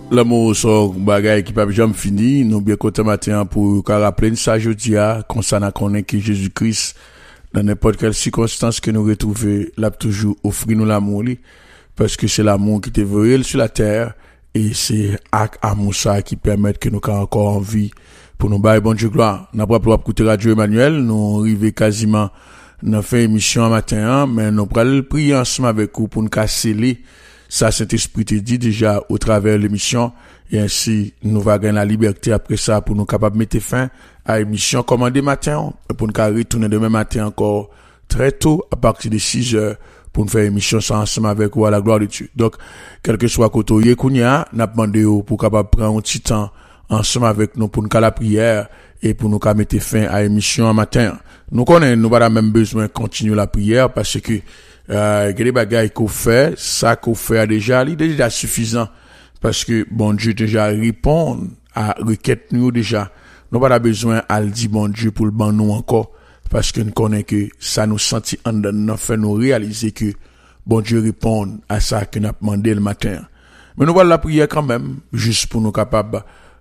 L'amour son bagay qui pas jamais fini, nous bien content matin pour rappeler ça jeudi concernant connaître que Jésus-Christ dans n'importe quelle circonstance que nous retrouver, l'a toujours offrir nous l'amour parce que c'est l'amour qui te veut sur la terre et c'est amour ça qui permet que nous avons encore envie pour nous bailler bon Dieu gloire. N'a pas pour écouter Radio Emmanuel, nous arriver quasiment dans fin émission matin mais nous pral prier ensemble avec vous pour nous sceller ça Saint-Esprit te dit déjà au travers de l'émission et ainsi nous va gagner la liberté après ça pour nous capable mettre fin à l'émission commandé matin pour nous retourner demain matin encore très tôt à partir de 6h pour nous faire émission ensemble avec vous à la gloire de Dieu. Donc quel que soit côté kounya n'a demandé pour capable prendre un petit temps ensemble avec nous pour nous la prière et pour nous mettre fin à l'émission matin. Nous connaissons nous pas même besoin de continuer la prière parce que les bagailles qu'on fait, ça qu'on fait déjà, il est déjà suffisant. Parce que bon Dieu déjà répond à requête nous déjà. Nous pas besoin à le dire bon Dieu pour le ban nous encore. Parce que nous connaissons que ça nous sentit en dedans, fait nous réaliser que bon Dieu répond à ça que nous avons demandé le matin. Mais nous voilà la prière quand même, juste pour nous capables,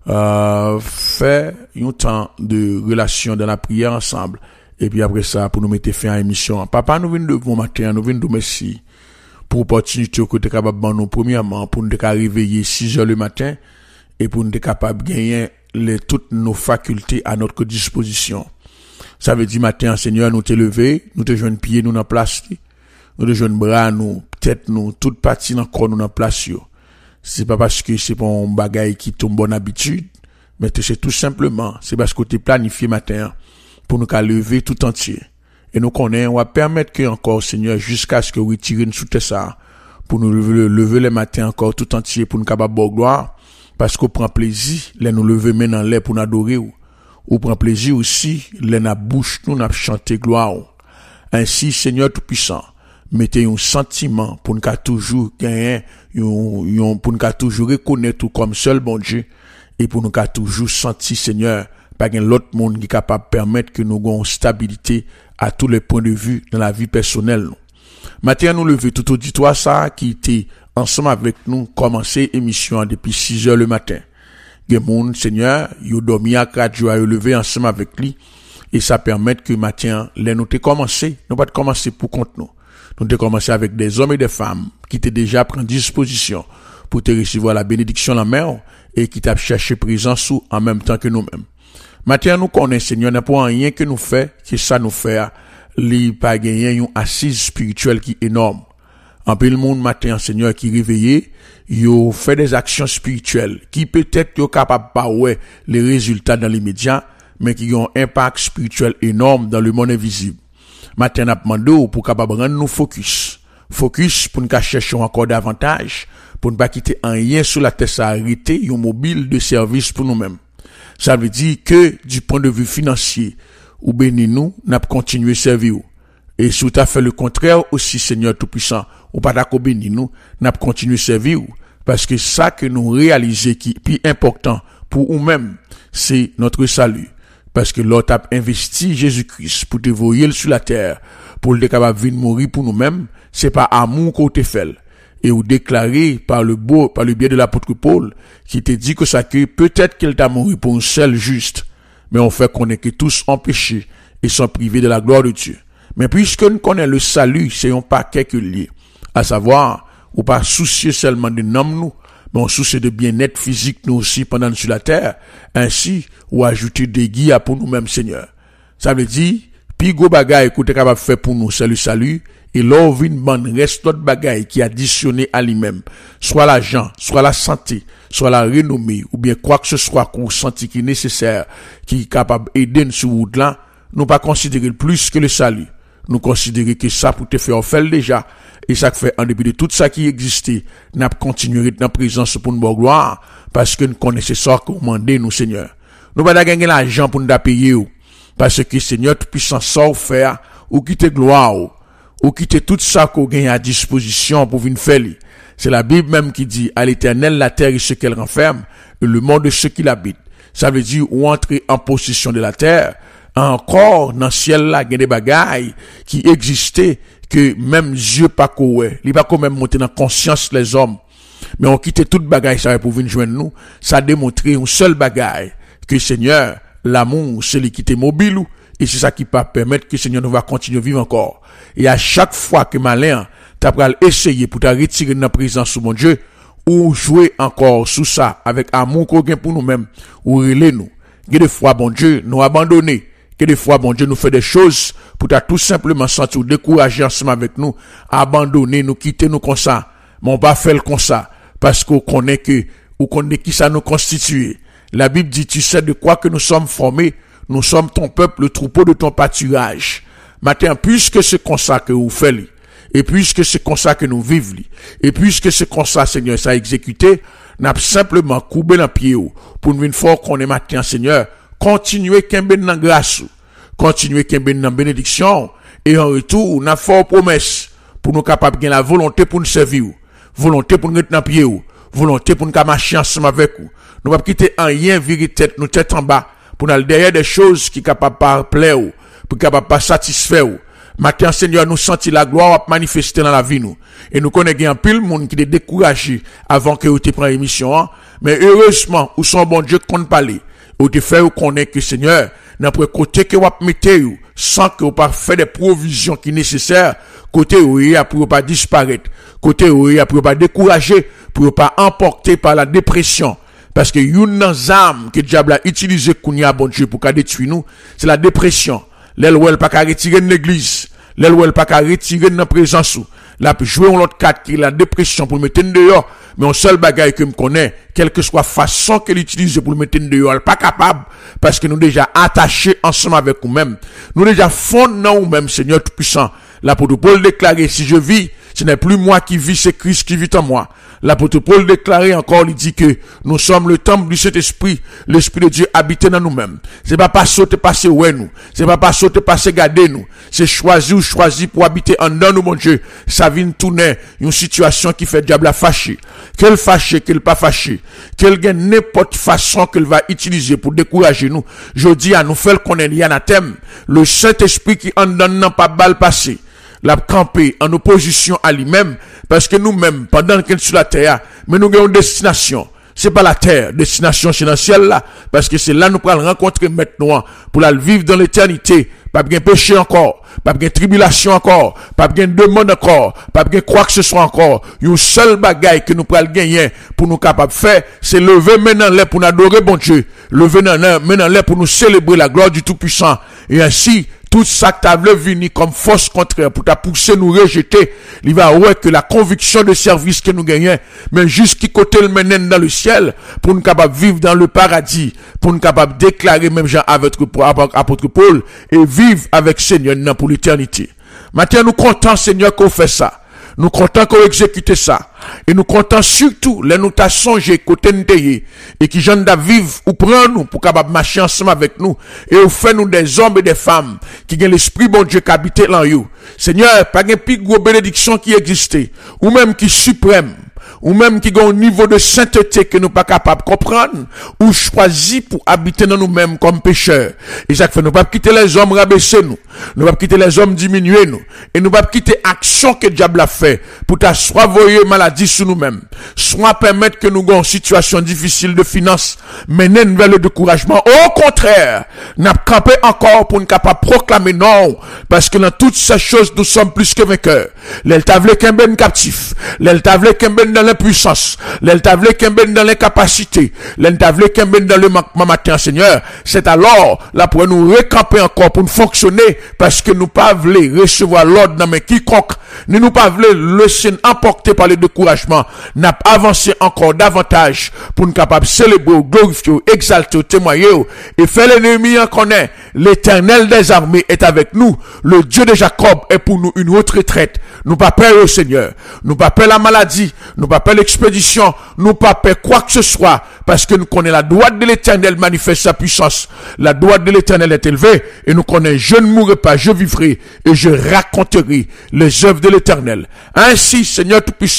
faire un temps de relation dans la prière ensemble. Et puis après ça, pour nous mettre fin à l'émission. Papa, nous venons de bon matin, nous venons de merci pour l'opportunité que tu es capable de nous, premièrement, pour nous réveiller 6h le matin et pour nous capable de gagner toutes nos facultés à notre disposition. Ça veut dire, matin, Seigneur, nous te lever, nous te joindre pied, nous dans place, nous te joindre bras, nous, tête, nous, toute partie dans corps, nous dans place, c'est pas parce que c'est pour un bagage qui tombe bonne habitude, mais c'est tout simplement, c'est parce que tu es planifié matin, pour nous lever tout entier. Et nous connaissons, on va permettre que encore, Seigneur, jusqu'à ce que vous retirez nous sous ça, pour nous lever le matin encore tout entier, pour nous capable de gloire, parce qu'on prend plaisir, là nous lever maintenant l'air pour nous adorer, ou prend plaisir aussi, là nous bouche, nous chanter gloire. Ainsi, Seigneur Tout-Puissant, mettez un sentiment pour nous toujours gagner, pour nous toujours reconnaître comme seul bon Dieu, et pour nous toujours sentir, Seigneur, pas qu'un l'autre monde qui est capable de permettre que nous ayons stabilité à tous les points de vue dans la vie personnelle. Maintenant, nous lever tout auditoire ça qui était ensemble avec nous commencer émission depuis 6h le matin. Des monde, Seigneur, yo dormi à radio à lever ensemble avec lui et ça permet que matin, les nous te commencé, nous pas commencer pour compte nous. Nous te commencé avec des hommes et des femmes qui étaient déjà pris disposition pour te recevoir la bénédiction la main et qui t'a cherché présence sous en même temps que nous-mêmes. Maintenant, nous connaissons, Seigneur, n'a pas rien que nous fait, que ça nous fait, li pas gagner une assise spirituelle qui est énorme. En peu le monde, matin, Seigneur, qui réveillé, yo fait des actions spirituelles, qui peut-être yo capable pas ouais, les résultats dans l'immédiat, mais qui ont un impact spirituel énorme dans le monde invisible. Matin, n'a demandé pour capable rendre nous focus pour nous chercher encore davantage, pour ne pas quitter un rien sur la terre, ça arrêter, un mobile de service pour nous-mêmes. Ça veut dire que, du point de vue financier, ou béni nous, n'a pas continué servir. Et si tu as fait le contraire aussi, Seigneur Tout-Puissant, ou pas d'accord béni nous, n'a pas continué servir. Parce que ça que nous réalisons qui est plus important pour nous-mêmes, c'est notre salut. Parce que l'autre a investi Jésus-Christ pour te voyer sur la terre, pour le capable de mourir pour nous-mêmes, c'est pas amour qu'on te fait. Et ou déclaré par le biais de l'apôtre Paul, qui te dit que ça que peut-être qu'il t'a mouru pour un seul juste, mais on fait qu'on est que tous en péché et sont privés de la gloire de Dieu. Mais puisque nous connaissons le salut, c'est un paquet que lié. À savoir, ou pas soucier seulement de nom nous, mais on soucie de bien-être physique nous aussi pendant sur la terre, ainsi, ou ajouter des guides pour nous-mêmes, Seigneur. Ça veut dire, puis go bagay que t'es capable de faire pour nous, c'est le salut, et là, on reste d'autres bagailles qui additionné à lui-même. Soit l'argent, soit la santé, soit la renommée, ou bien quoi que ce soit qu'on sentit qui est nécessaire, qui est capable d'aider sur route là, nous pas considérer plus que le salut. Nous considérer que ça pour te faire, on fait déjà. Et ça fait, en dépit de tout ça qui existait, n'a pas continué dans la présence pour nous gloire, parce que nous connaissons ça qu'on demande nous, Seigneur. Nous pas gagner l'argent pour nous payer, parce que Seigneur Tout-Puissant, ça faire, ou quitter gloire, ou quitter tout ça qu'on gagne à disposition pour venir faire. C'est la Bible même qui dit, à l'Éternel, la terre et ce qu'elle renferme, et le monde de ceux qui l'habitent. Ça veut dire, ou entrer en possession de la terre, encore, dans le ciel là, il y a des bagailles qui existaient, que même Dieu pas quoi, il pas quand même monter dans conscience les hommes. mais on quitte toute bagaille ça pour venir joindre nous. Ça démontrer un seul bagaille que Seigneur, l'amour, c'est lui qui est mobile et c'est ça qui va permettre que Seigneur nous va continuer à vivre encore. Et à chaque fois que malin t'as pral essayer pour te retirer de la présence sous mon Dieu ou jouer encore sous ça avec amour qu'on gagne pour nous-mêmes ou relais nous. Que des fois bon Dieu nous abandonner, que des fois bon Dieu nous fait des choses pour ta tout simplement sentir décourager ensemble avec nous, abandonner, nous quitter nous comme ça. Mais on va faire comme ça parce qu'on connaît qui ça nous constitue. La Bible dit tu sais de quoi que nous sommes formés, nous sommes ton peuple, le troupeau de ton pâturage. Maintenant puisque c'est comme ça que vous faites, et puisque c'est comme ça que nous vivons, et puisque c'est comme ça, Seigneur, ça a exécuté, n'a simplement coupé dans pied pour nous une fois qu'on est matin, Seigneur, continuer qu'un ben dans grâce, continuer qu'un ben dans bénédiction, et en retour, n'a fort promesse pour nous capables de gagner la volonté pour nous servir, volonté pour nous être dans pied, volonté pour nous marcher ensemble avec vous. Nous ne pouvons pas quitter en rien, virer tête, nous tête en bas, pour nous aller derrière des choses qui ne sont pas plaire, pour capable pas satisfaire. Maintenant, Seigneur, nous sentons la gloire manifester dans la vie, nous. Et nous connaissons un pile monde qui est découragé avant que vous te preniez l'émission, hein. Mais heureusement, où sont bon Dieu qu'on parle, ou te fait connaître que Seigneur, n'après côté que vous mettez, sans que vous pas fait des provisions qui sont nécessaires, côté où il y a pour pas disparaître, côté où il y a pour pas décourager, pour pas emporter par la dépression. Parce que une âme que le diable a utilisé qu'on y a bon Dieu pour qu'à détruire nous, c'est la dépression. L'aile où elle pas qu'à retirer de l'église, l'aile où elle pas qu'à retirer de la présence, là peut jouer l'autre cadre qui est la dépression pour le mettre dehors, mais un seul bagage que me connaît, quelle que soit façon qu'elle utilise pour le mettre dehors, elle pas capable, parce que nous déjà attachés ensemble avec nous-mêmes, nous déjà fondons nous-mêmes, Seigneur Tout-Puissant. L'apôtre Paul déclarait, si je vis, ce n'est plus moi qui vis, c'est Christ qui vit en moi. L'apôtre Paul déclarait encore, il dit que nous sommes le temple du Saint-Esprit, l'Esprit de Dieu habite dans nous-mêmes. C'est pas sauter passer ouais nous, c'est pas sauter passer garder nous, c'est choisir pour habiter en nous, mon Dieu. Ça vient tourner une situation qui fait diable à fâcher. Qu'elle fâche, qu'elle pas fâché, qu'elle gagne n'importe façon qu'elle va utiliser pour décourager nous. Je dis à nous faire qu'on est lié à thème, le Saint-Esprit qui en donne n'a pas balle passé. La camper en opposition à lui-même, parce que nous-mêmes, pendant qu'on est sur la terre, mais nous avons une destination. C'est pas la terre, destination c'est dans le ciel là, parce que c'est là nous pourrons rencontrer maintenant pour la vivre dans l'éternité. Pas bien péché encore, pas bien tribulation encore, pas bien demande encore, pas bien quoi que ce soit encore. Une seule bagaille que nous pourrons gagner pour nous capables de faire, c'est lever maintenant l'air pour nous adorer bon Dieu. Lever maintenant l'air pour nous célébrer la gloire du Tout-Puissant. Et ainsi, tout ça que t'as venu comme force contraire pour t'a pousser nous rejeter, il va ouais que la conviction de service que nous gagnons, mais jusqu'à côté le mène dans le ciel, pour nous capables vivre dans le paradis, pour nous capables déclarer même Jean avec apôtre Paul, et vivre avec Seigneur pour l'éternité. Maintenant, nous comptons, Seigneur, qu'on fait ça. Nous comptons qu'on exécute ça. Et nous comptons surtout, les nous t'a songé côté n'teye, et qui j'en da vivre ou prend nous pour capable marcher ensemble avec nous, et ou fait nous des hommes et des femmes, qui ont l'esprit bon Dieu qui habite là en Seigneur, pas de plus gros bénédiction qui existait, ou même qui suprême, ou même qui ont un niveau de sainteté que nous pas capable de comprendre, ou choisi pour habiter dans nous-mêmes comme pécheurs. Et ça fait nous pas quitter les hommes rabaisser nous pas quitter les hommes diminuer nous, et nous pas quitter action que le diable a fait pour soit voyer maladie sur nous-mêmes, soit permettre que nous ayons une situation difficile de finances, mener vers le découragement. Au contraire, n'a campé encore pour nous capable proclamer non, parce que dans toutes ces choses nous sommes plus que vainqueurs. L'eltavle qu'un ben captif, l'eltavle qu'un ben dans l'impuissance, l'eltavle qu'un ben dans l'incapacité, l'eltavle qu'un ben dans le manquement matin, Seigneur. C'est alors là pour nous recamper encore pour nous fonctionner, parce que nous pas voulons recevoir l'ordre dans mes quiconque, ni nous pas voulons laisser emporter par le découragement, n'a avancé encore davantage pour nous capables de célébrer, glorifier, exalter, témoigner, et faire l'ennemi en connaît. L'Éternel des armées est avec nous. Le Dieu de Jacob est pour nous une autre retraite. Nous pas peur au Seigneur. Nous pas peur la maladie. Nous pas peur l'expédition. Nous pas peur quoi que ce soit. Parce que nous connaissons la droite de l'Éternel manifeste sa puissance. La droite de l'Éternel est élevée. Et nous connaissons, je ne mourrai pas, je vivrai. Et je raconterai les œuvres de l'Éternel. Ainsi, Seigneur Tout-Puissant,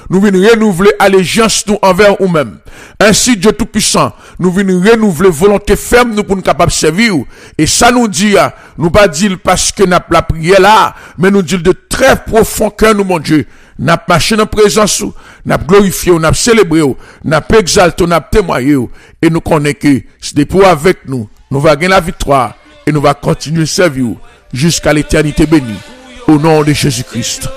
nous venons renouveler allégeance nous envers nous-mêmes. Ainsi, Dieu Tout-Puissant, nous venons renouveler volonté ferme nous pour nous capables de servir. Et ça nous dit, nous pas dire parce que nous avons la prière là, mais nous dit de très profond cœur nous, mon Dieu. Nous avons marché dans présence, nous avons glorifié, nous avons célébré, nous avons exalté, nous avons témoigné. Et nous connaissons que c'est pour avec nous, nous allons gagner la victoire et nous allons continuer à servir jusqu'à l'éternité bénie. Au nom de Jésus-Christ.